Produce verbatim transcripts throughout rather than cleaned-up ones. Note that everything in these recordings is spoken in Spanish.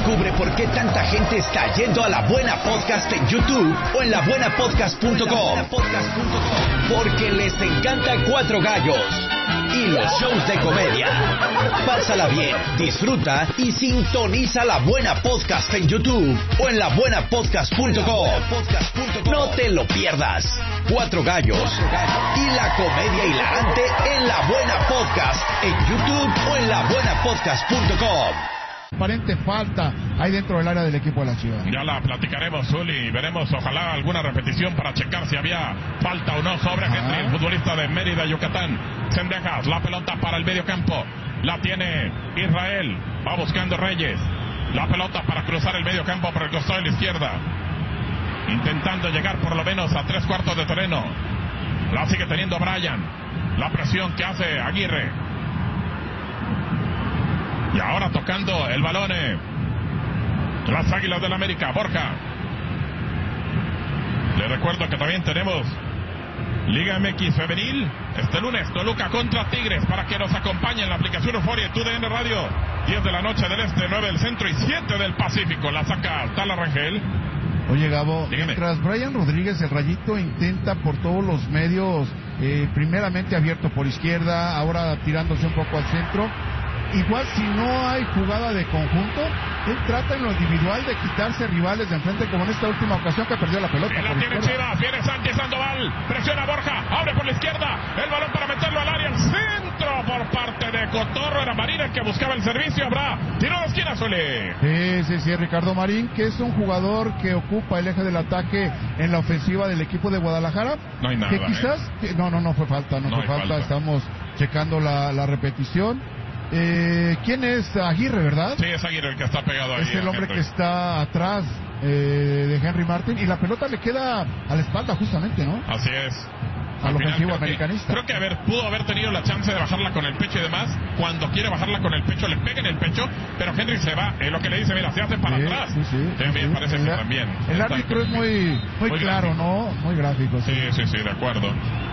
Descubre por qué tanta gente está yendo a La Buena Podcast en YouTube o en la buena podcast punto com. Porque les encanta Cuatro Gallos y los shows de comedia. Pásala bien, disfruta y sintoniza La Buena Podcast en YouTube o en la buena podcast punto com. No te lo pierdas. Cuatro Gallos y la comedia hilarante en La Buena Podcast en YouTube o en la buena podcast punto com. Aparente falta ahí dentro del área del equipo de la Ciudad. Ya la platicaremos, Zuli, y veremos ojalá alguna repetición para checar si había falta o no sobre Henry, el futbolista de Mérida, Yucatán. Cendejas, la pelota para el medio campo, la tiene Israel, va buscando Reyes, la pelota para cruzar el medio campo por el costado de la izquierda, intentando llegar por lo menos a tres cuartos de terreno. La sigue teniendo Brian, la presión que hace Aguirre. Y ahora tocando el balón eh, las Águilas del América, Borja. Le recuerdo que también tenemos Liga M X Femenil este lunes, Toluca contra Tigres, para que nos acompañen en la aplicación Euforia y T U D N Radio. Diez de la noche del este, nueve del centro y siete del Pacífico. La saca Tala Rangel. Oye, Gabo, Dígame. Mientras Brian Rodríguez, el Rayito, intenta por todos los medios, eh, primeramente abierto por izquierda, ahora tirándose un poco al centro. Igual si no hay jugada de conjunto, él trata en lo individual de quitarse rivales de enfrente, como en esta última ocasión que perdió la pelota. Y la tiene Chivas, viene Sánchez Sandoval, presiona Borja, abre por la izquierda, el balón para meterlo al área, el centro por parte de Cotorro, era Marín el que buscaba el servicio, habrá tiro de esquina, Zuli. Sí, sí, sí, Ricardo Marín, que es un jugador que ocupa el eje del ataque en la ofensiva del equipo de Guadalajara. No hay nada, que quizás, ¿eh? que, no, no, no fue falta, no, No fue falta, falta, estamos checando la, la repetición. Eh, ¿Quién es Aguirre, verdad? Sí, es Aguirre el que está pegado ahí. Es el hombre Henry, que está atrás eh, de Henry Martin, y la pelota le queda a la espalda justamente, ¿no? Así es. Al ofensivo creo americanista. Que, creo que haber, pudo haber tenido la chance de bajarla con el pecho y demás. Cuando quiere bajarla con el pecho, le pega en el pecho, pero Henry se va. Es lo que le dice, mira, se hace para Sí, atrás. sí, sí, Sí, me sí. parece El, que también. El Está- árbitro es muy, muy, Muy claro, gráfico. ¿no? Muy gráfico. Sí. Sí, sí, sí, de acuerdo.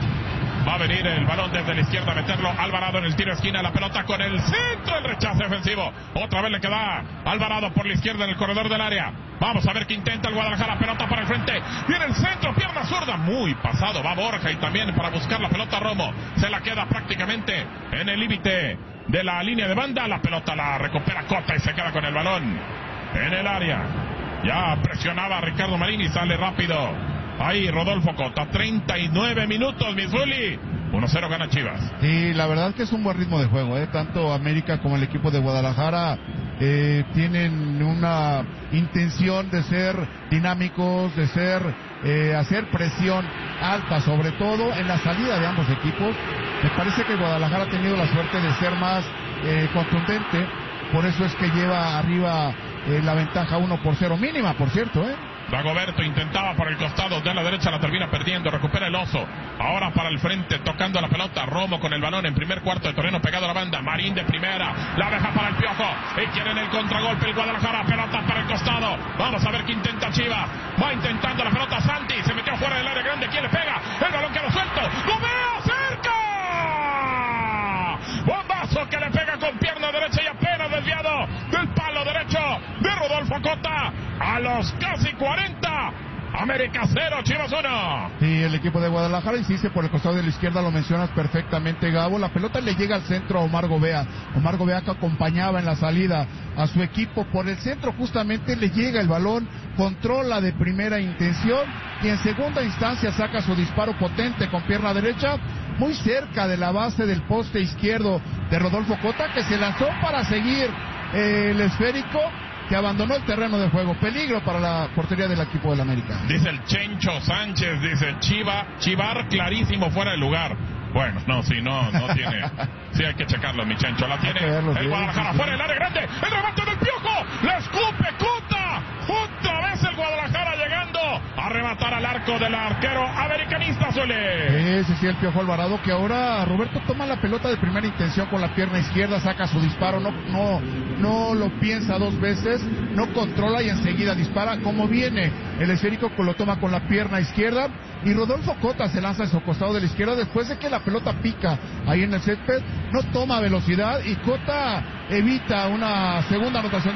Va a venir el balón desde la izquierda, meterlo Alvarado en el tiro de esquina, la pelota con el centro, el rechace ofensivo. Otra vez le queda Alvarado por la izquierda en el corredor del área. Vamos a ver qué intenta el Guadalajara, pelota para el frente. Viene el centro, pierna zurda, muy pasado. Va Borja y también para buscar la pelota Romo. Se la queda prácticamente en el límite de la línea de banda. La pelota la recupera Cota y se queda con el balón en el área. Ya presionaba a Ricardo Marín y sale rápido. Ahí Rodolfo Cota, treinta y nueve minutos, Missouri. uno cero gana Chivas. Sí, la verdad que es un buen ritmo de juego, ¿eh? Tanto América como el equipo de Guadalajara eh, tienen una intención de ser dinámicos, de ser eh, hacer presión alta, sobre todo en la salida de ambos equipos. Me parece que Guadalajara ha tenido la suerte de ser más eh, contundente, por eso es que lleva arriba eh, la ventaja uno por cero, mínima, por cierto, ¿eh? Dagoberto intentaba por el costado de la derecha, la termina perdiendo, recupera el oso. Ahora para el frente, tocando la pelota, Romo con el balón en primer cuarto de terreno pegado a la banda. Marín de primera, la deja para el Piojo. Y quieren el contragolpe el Guadalajara, pelota para el costado. Vamos a ver qué intenta Chivas. Va intentando la pelota Santi, se metió fuera del área grande. ¿Quién le pega? El balón quedó suelto. ¡Lo veo cerca! Bombazo que le pega con pierna derecha y apenas desviado del palo derecho de Rodolfo Cota. A los casi cuarenta, América cero, Chivas uno. Sí, el equipo de Guadalajara insiste por el costado de la izquierda, lo mencionas perfectamente, Gabo. La pelota le llega al centro a Omar Gobea. Omar Gobea, que acompañaba en la salida a su equipo por el centro, justamente le llega el balón, controla de primera intención y en segunda instancia saca su disparo potente con pierna derecha, muy cerca de la base del poste izquierdo de Rodolfo Cota, que se lanzó para seguir eh, el esférico, que abandonó el terreno de juego. Peligro para la portería del equipo del América. Dice el Chencho Sánchez, dice Chiva, Chivar clarísimo fuera de lugar. Bueno, no, sí, no, no tiene. Sí, hay que checarlo, mi Chencho. La tiene verlo, el sí, Guadalajara, sí, sí. fuera del área grande. El remate del Piojo. La escupe Cota. Otra vez el Guadalajara llegando a rematar al arco del arquero americanista, Suele. Sí, sí, sí, el Piojo Alvarado, que ahora Roberto toma la pelota de primera intención con la pierna izquierda, saca su disparo, no, no, no lo piensa dos veces, no controla y enseguida dispara. Como viene el esférico, lo toma con la pierna izquierda y Rodolfo Cota se lanza a su costado de la izquierda después de que la pelota pica ahí en el césped, no toma velocidad y Cota evita una segunda anotación